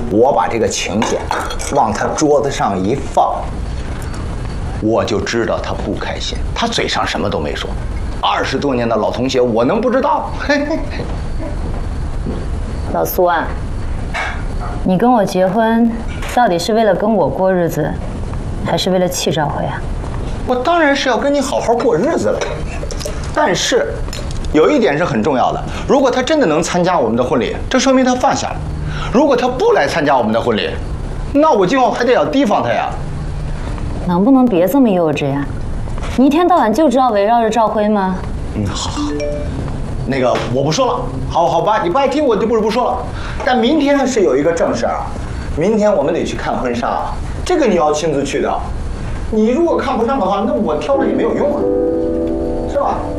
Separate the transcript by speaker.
Speaker 1: 我把这个请柬往他桌子上一放，我就知道他不开心。他嘴上什么都没说，20多年的老同学，我能不知道？
Speaker 2: 老苏啊，你跟我结婚，到底是为了跟我过日子，还是为了气兆辉啊？
Speaker 1: 我当然是要跟你好好过日子了，但是有一点是很重要的，如果他真的能参加我们的婚礼，这说明他放下了；如果他不来参加我们的婚礼，那我今后还得要提防他呀。
Speaker 2: 能不能别这么幼稚呀？你一天到晚就知道围绕着赵辉吗？
Speaker 1: 好，那个我不说了，好吧，你不爱听我就不说了。但明天是有一个正事儿，明天我们得去看婚纱，这个你要亲自去的。你如果看不上的话，那我挑了也没有用啊，是吧？